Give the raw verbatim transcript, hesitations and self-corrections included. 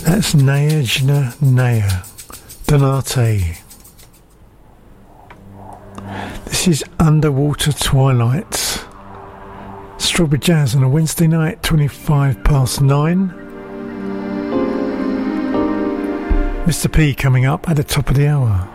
That's Nyajna Naya Donate. This is Underwater Twilights. Strawberry Jazz on a Wednesday night, twenty-five past nine. Mister P coming up at the top of the hour.